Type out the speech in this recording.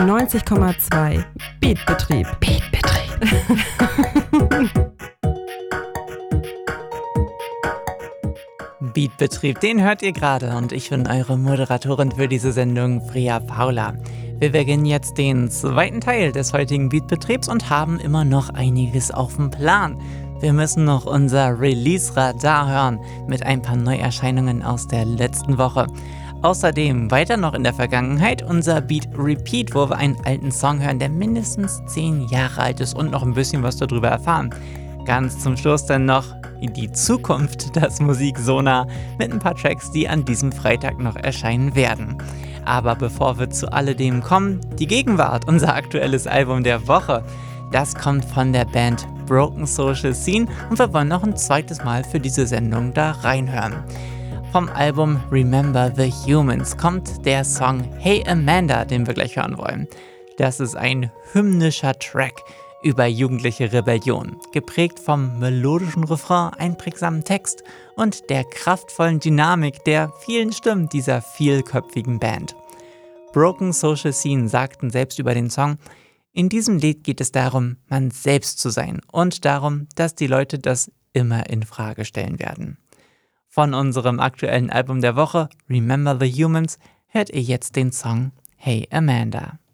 90,2 Beatbetrieb. Beatbetrieb, den hört ihr gerade und ich bin eure Moderatorin für diese Sendung, Priya Paula. Wir beginnen jetzt den zweiten Teil des heutigen Beatbetriebs und haben immer noch einiges auf dem Plan. Wir müssen noch unser Release-Radar hören mit ein paar Neuerscheinungen aus der letzten Woche. Außerdem weiter noch in der Vergangenheit unser Beat Repeat, wo wir einen alten Song hören, der mindestens 10 Jahre alt ist und noch ein bisschen was darüber erfahren. Ganz zum Schluss dann noch in die Zukunft, das Musiksonar, mit ein paar Tracks, die an diesem Freitag noch erscheinen werden. Aber bevor wir zu alledem kommen, die Gegenwart, unser aktuelles Album der Woche. Das kommt von der Band Broken Social Scene und wir wollen noch ein zweites Mal für diese Sendung da reinhören. Vom Album Remember the Humans kommt der Song Hey Amanda, den wir gleich hören wollen. Das ist ein hymnischer Track über jugendliche Rebellion, geprägt vom melodischen Refrain, einprägsamen Text und der kraftvollen Dynamik der vielen Stimmen dieser vielköpfigen Band. Broken Social Scene sagten selbst über den Song: In diesem Lied geht es darum, man selbst zu sein und darum, dass die Leute das immer in Frage stellen werden. Von unserem aktuellen Album der Woche, Remember the Humans, hört ihr jetzt den Song Hey Amanda.